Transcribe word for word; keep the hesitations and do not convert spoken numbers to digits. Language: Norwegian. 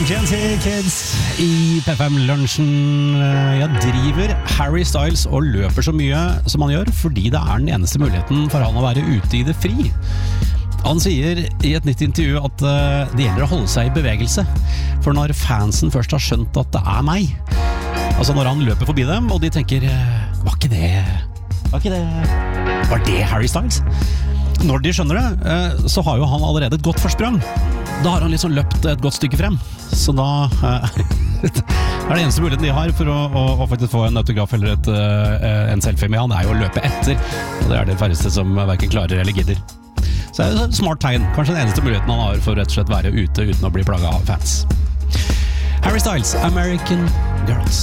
G N C Kids i P F M-lunsjen. Jeg driver Harry Styles og løper så mye som han gjør, fordi det er den eneste muligheten for han å være ute i det fri. Han sier i et nytt intervju at det gjelder å holde seg i bevegelse, for når fansen først har skjønt at det er meg, altså når han løper forbi dem, og de tenker, var ikke det, var ikke det, var det Harry Styles? Når de skjønner det, så har jo han allerede et godt forsprang. Da har han liksom løpt et godt stykke frem. Så da er det eneste muligheten de har for å, å, å faktisk få en autograf eller et, en selfie med han, det er jo å løpe etter. Og det er det færreste som hverken klarer eller gidder. Så det er et smart tegn. Kanskje den eneste muligheten han har for rett og slett være ute uten å bli plaget av fans. Harry Styles, American Girls.